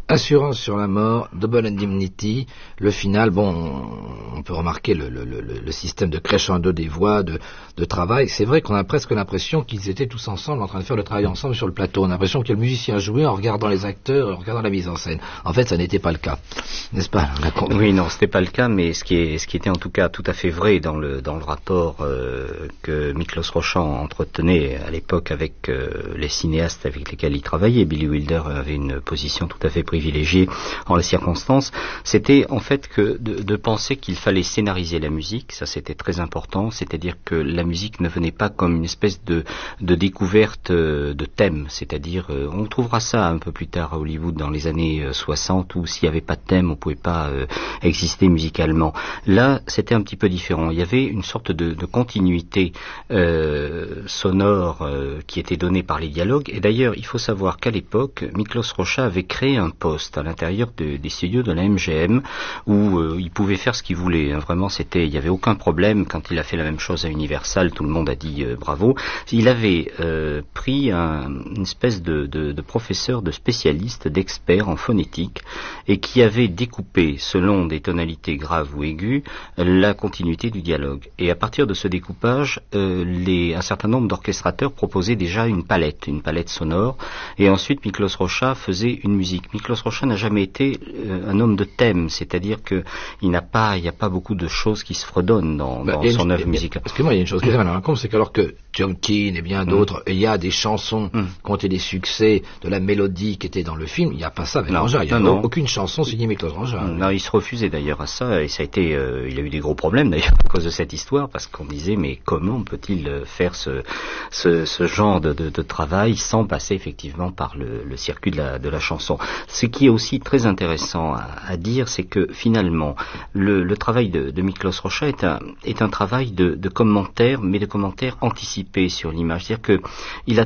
Assurance sur la mort, Double Indemnity, le final, bon, on peut remarquer le système de crescendo des voix, de travail. C'est vrai qu'on a presque l'impression qu'ils étaient tous ensemble en train de faire le travail ensemble sur le plateau. On a l'impression que le musicien jouait en regardant les acteurs, en regardant la mise en scène. En fait, ça n'était pas le cas, n'est-ce pas? Oui, non, c'était pas le cas, mais ce qui était en tout cas tout à fait vrai dans le rapport que Miklos Rochant entretenait à l'époque avec les cinéastes avec lesquels il travaillait. Billy Wilder avait une position tout à fait privilégié en les circonstances, c'était en fait que de penser qu'il fallait scénariser la musique, ça c'était très important, c'est-à-dire que la musique ne venait pas comme une espèce de découverte de thème, c'est-à-dire on trouvera ça un peu plus tard à Hollywood dans les années 60 où s'il n'y avait pas de thème on ne pouvait pas exister musicalement. Là c'était un petit peu différent, il y avait une sorte de continuité sonore qui était donnée par les dialogues, et d'ailleurs il faut savoir qu'à l'époque Miklos Rocha avait créé un poste à l'intérieur des studios de la MGM où il pouvait faire ce qu'il voulait. Vraiment, il n'y avait aucun problème. Quand il a fait la même chose à Universal, tout le monde a dit bravo. Il avait pris une espèce de professeur, de spécialiste, d'expert en phonétique et qui avait découpé, selon des tonalités graves ou aiguës, la continuité du dialogue. Et à partir de ce découpage, un certain nombre d'orchestrateurs proposaient déjà une palette sonore, et ensuite Miklos Rocha faisait une musique. Miklos Rocha n'a jamais été un homme de thème, c'est-à-dire que il n'y a pas beaucoup de choses qui se fredonnent dans son œuvre musicale. Parce que moi, il y a une chose que j'ai mal compte, c'est qu'alors que John Keane et bien d'autres, il y a des chansons qui ont été des succès de la mélodie qui était dans le film, il n'y a pas ça avec Rangel. Il n'y a aucune chanson signée Miklos Rangel. Non, il se refusait d'ailleurs à ça, et ça a été, il a eu des gros problèmes d'ailleurs à cause de cette histoire, parce qu'on disait mais comment peut-il faire ce genre de travail sans passer effectivement par le circuit de la chanson. Ce qui est aussi très intéressant à dire, c'est que finalement le travail de Miklos Rocha est un travail de commentaire, mais de commentaire anticipé sur l'image. C'est-à-dire que il a